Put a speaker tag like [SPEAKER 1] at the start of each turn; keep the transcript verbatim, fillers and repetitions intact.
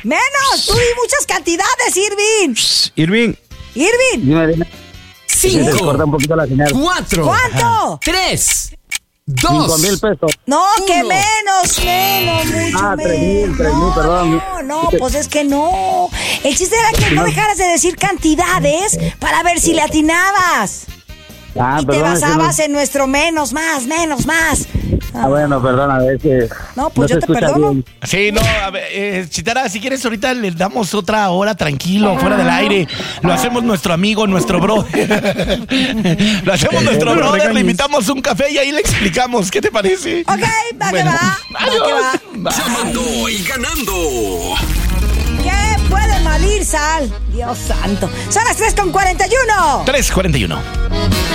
[SPEAKER 1] Menos, tú di muchas cantidades, Irving.
[SPEAKER 2] Irving.
[SPEAKER 1] Irving.
[SPEAKER 3] Dime, dime.
[SPEAKER 4] Cinco.
[SPEAKER 3] Se corta un poquito la señal.
[SPEAKER 4] Cuatro.
[SPEAKER 1] ¿Cuánto?
[SPEAKER 4] Tres.
[SPEAKER 3] Cinco
[SPEAKER 4] Dos.
[SPEAKER 3] mil pesos.
[SPEAKER 1] No, que
[SPEAKER 4] Uno.
[SPEAKER 1] menos, menos, mucho
[SPEAKER 3] Ah, tres mil,
[SPEAKER 1] menos.
[SPEAKER 3] tres mil,
[SPEAKER 1] No,
[SPEAKER 3] perdón.
[SPEAKER 1] No, no, pues es que no. El chiste era que no dejaras de decir cantidades para ver si le atinabas.
[SPEAKER 3] Ah,
[SPEAKER 1] Y te
[SPEAKER 3] perdón, es que
[SPEAKER 1] basabas
[SPEAKER 3] no-
[SPEAKER 1] en nuestro menos, más, menos, más.
[SPEAKER 3] Ah, bueno, perdona, es que...
[SPEAKER 1] No, pues
[SPEAKER 3] se
[SPEAKER 1] yo te
[SPEAKER 3] escucha
[SPEAKER 1] perdono.
[SPEAKER 3] bien.
[SPEAKER 2] Sí, no, a ver, eh, Chitara, si quieres ahorita le damos otra hora tranquilo, fuera del aire. Lo hacemos nuestro amigo, nuestro bro. Lo hacemos nuestro
[SPEAKER 3] No lo
[SPEAKER 2] brother, le
[SPEAKER 3] regañes.
[SPEAKER 2] invitamos un café y ahí le explicamos. ¿Qué te parece?
[SPEAKER 1] Ok, va que
[SPEAKER 2] Bueno,
[SPEAKER 1] va, va que
[SPEAKER 2] adiós.
[SPEAKER 1] va.
[SPEAKER 2] Bye.
[SPEAKER 5] Llamando y ganando.
[SPEAKER 1] ¿Qué puede mal ir, Sal? Dios santo. Son las tres con cuarenta y uno.
[SPEAKER 2] tres cuarenta y uno.